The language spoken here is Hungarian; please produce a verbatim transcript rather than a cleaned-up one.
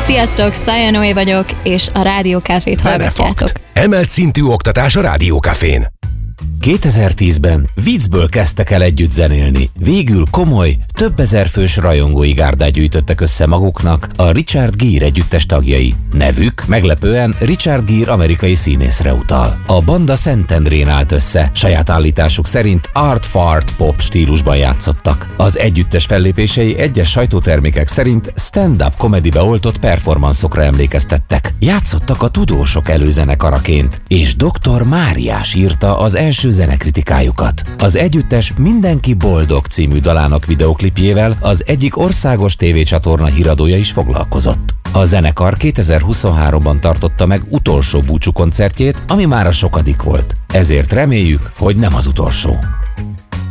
Sziasztok, Szája Noé vagyok, és a Rádió Cafét hallgatjátok. Emelt szintű oktatás a Rádió Cafén. kétezer-tízben viccből kezdtek el együtt zenélni. Végül komoly, több ezer fős rajongói gárdát gyűjtöttek össze maguknak a Richard Gere együttes tagjai. Nevük meglepően Richard Gere amerikai színészre utal. A banda Szentendrén állt össze, saját állításuk szerint art-fart pop stílusban játszottak. Az együttes fellépései egyes sajtótermékek szerint stand-up komedibe oltott performanszokra emlékeztettek. Játszottak a Tudósok előzenekaraként, és doktor Máriás írta az első zenekritikájukat. Az együttes Mindenki boldog című dalának videoklipjével az egyik országos tévécsatorna híradója is foglalkozott. A zenekar kétezer-huszonháromban tartotta meg utolsó búcsú koncertjét, ami már a sokadik volt. Ezért reméljük, hogy nem az utolsó.